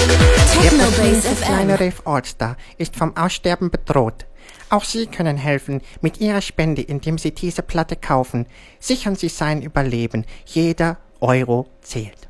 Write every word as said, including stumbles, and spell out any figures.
Der Technobase F kleine M. Rave Allstar ist vom Aussterben bedroht. Auch Sie können helfen mit Ihrer Spende, indem Sie diese Platte kaufen. Sichern Sie sein Überleben. Jeder Euro zählt.